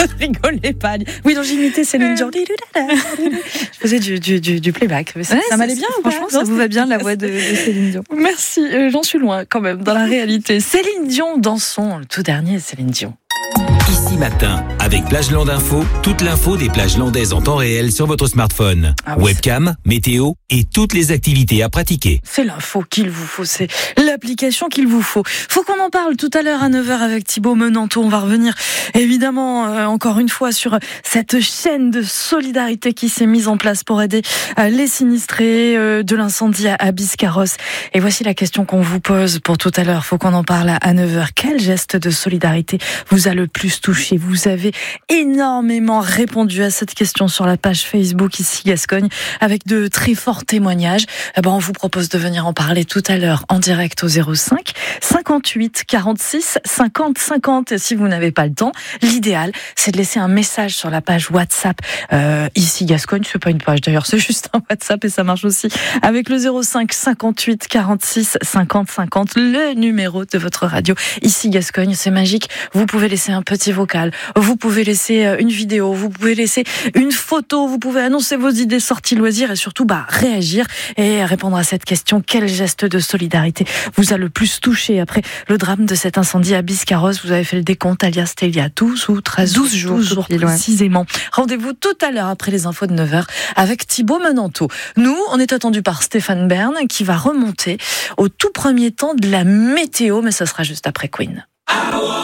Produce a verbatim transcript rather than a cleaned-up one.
Rigolez pas. Oui, donc j'imitais Céline Dion. Je faisais du, du, du, du playback. Mais ça, ouais, ça m'allait bien ou pas? Franchement, ça vous va bien la voix de, de Céline Dion. Merci, euh, j'en suis loin quand même dans la réalité. Céline Dion dans son le tout dernier Céline Dion. Ici Matin, avec Plageland Info, toute l'info des plages landaises en temps réel sur votre smartphone. Ah oui, Webcam, météo et toutes les activités à pratiquer. C'est l'info qu'il vous faut, c'est l'application qu'il vous faut. Faut qu'on en parle tout à l'heure à neuf heures avec Thibaut Menanteau. On va revenir évidemment euh, encore une fois sur cette chaîne de solidarité qui s'est mise en place pour aider euh, les sinistrés euh, de l'incendie à, à Biscarrosse. Et voici la question qu'on vous pose pour tout à l'heure. Faut qu'on en parle à neuf heures. Quel geste de solidarité vous a le plus touché? Vous avez énormément répondu à cette question sur la page Facebook Ici Gascogne avec de très forts témoignages. Eh ben, on vous propose de venir en parler tout à l'heure en direct au zéro cinq cinquante-huit quarante-six cinquante cinquante. Et si vous n'avez pas le temps, l'idéal, c'est de laisser un message sur la page WhatsApp euh, Ici Gascogne. C'est pas une page d'ailleurs, c'est juste un WhatsApp et ça marche aussi avec le zéro cinq cinquante-huit quarante-six cinquante cinquante, le numéro de votre radio Ici Gascogne. C'est magique. Vous pouvez laisser un petit vocal, vous pouvez laisser une vidéo, vous pouvez laisser une photo, vous pouvez annoncer vos idées sorties loisirs et surtout bah, réagir et répondre à cette question. Quel geste de solidarité vous a le plus touché après le drame de cet incendie à Biscarrosse? Vous avez fait le décompte, alias c'était il y a douze ou treize douze jours, douze jours précisément. Rendez-vous tout à l'heure après les infos de neuf heures avec Thibaut Menanteau. Nous, on est attendu par Stéphane Bern qui va remonter au tout premier temps de la météo, mais ça sera juste après Queen.